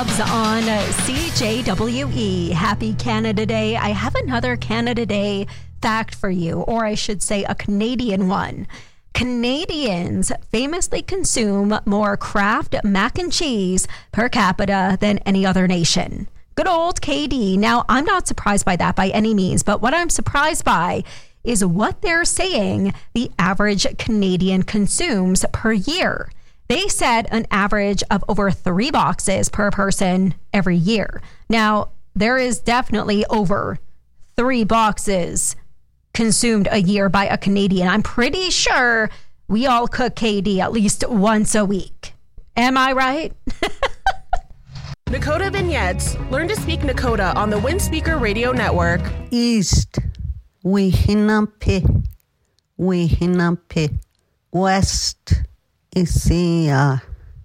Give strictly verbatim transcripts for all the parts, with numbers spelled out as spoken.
Hobbs on C J W E. Happy Canada Day. I have another Canada Day fact for you, or I should say a Canadian one. Canadians famously consume more Kraft mac and cheese per capita than any other nation. Good old K D. Now, I'm not surprised by that by any means, but what I'm surprised by is what they're saying the average Canadian consumes per year. They said an average of over three boxes per person every year. Now, there is definitely over three boxes consumed a year by a Canadian. I'm pretty sure we all cook K D at least once a week. Am I right? Nakota Vignettes. Learn to speak Nakota on the Windspeaker Radio Network. East, Wihinape, Wihinape. West, Isia,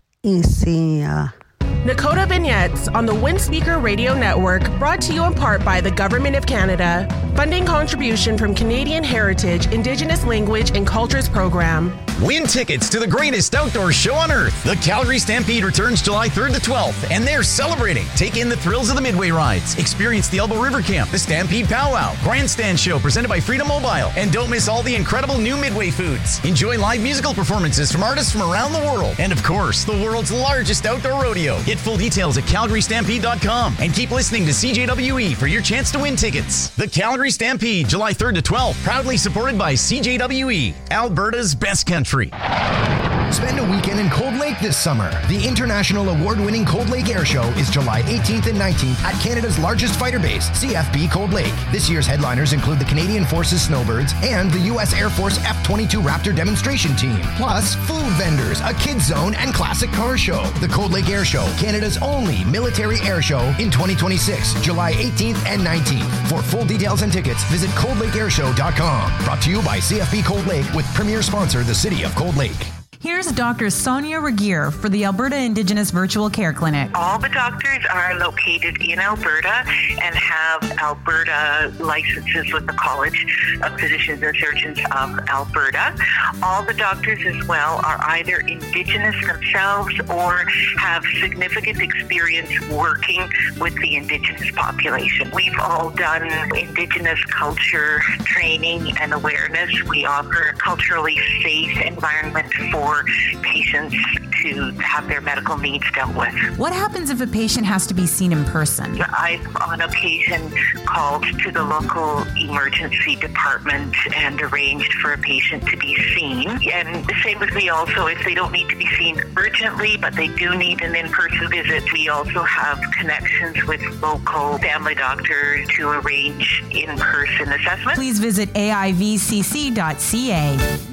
Isia. Nakota Vignettes on the Windspeaker Radio Network, brought to you in part by the Government of Canada. Funding contribution from Canadian Heritage, Indigenous Language and Cultures Program. Win tickets to the greatest outdoor show on earth. The Calgary Stampede returns July third to twelfth, and they're celebrating. Take in the thrills of the Midway rides. Experience the Elbow River Camp, the Stampede Powwow, Grandstand Show presented by Freedom Mobile, and don't miss all the incredible new Midway foods. Enjoy live musical performances from artists from around the world, and of course, the world's largest outdoor rodeo. Get full details at calgary stampede dot com and keep listening to C J W E for your chance to win tickets. The Calgary Stampede, July third to twelfth, proudly supported by C J W E, Alberta's best country. Spend a weekend in Cold Lake this summer. The international award-winning Cold Lake Air Show is July eighteenth and nineteenth at Canada's largest fighter base, C F B Cold Lake. This year's headliners include the Canadian Forces Snowbirds and the U S Air Force F twenty-two Raptor demonstration team. Plus, food vendors, a kids zone, and classic car show. The Cold Lake Air Show, Canada's only military air show in twenty twenty-six, July eighteenth and nineteenth. For full details and tickets, visit cold lake air show dot com. Brought to you by C F B Cold Lake with premier sponsor, the City of Cold Lake. Here's Doctor Sonia Regier for the Alberta Indigenous Virtual Care Clinic. All the doctors are located in Alberta and have Alberta licenses with the College of Physicians and Surgeons of Alberta. All the doctors as well are either Indigenous themselves or have significant experience working with the Indigenous population. We've all done Indigenous culture training and awareness. We offer a culturally safe environment for patients to have their medical needs dealt with. What happens if a patient has to be seen in person? I've on occasion called to the local emergency department and arranged for a patient to be seen. And the same with me also, if they don't need to be seen urgently, but they do need an in-person visit, we also have connections with local family doctors to arrange in-person assessment. Please visit A I V C C dot C A.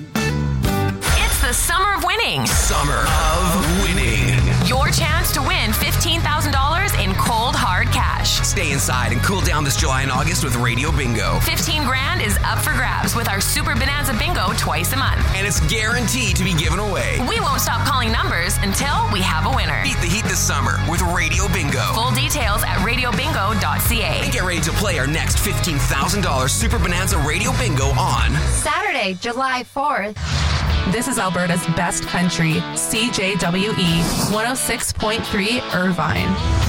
The Summer of Winning. Summer of Winning. Your chance to win fifteen thousand dollars in cold, hard cash. Stay inside and cool down this July and August with Radio Bingo. fifteen grand is up for grabs with our Super Bonanza Bingo twice a month. And it's guaranteed to be given away. We won't stop calling numbers until we have a winner. Beat the heat this summer with Radio Bingo. Full details at radio bingo dot c a. And get ready to play our next fifteen thousand dollars Super Bonanza Radio Bingo on Saturday, July fourth. This is Alberta's best country, C J W E one oh six point three Irvine.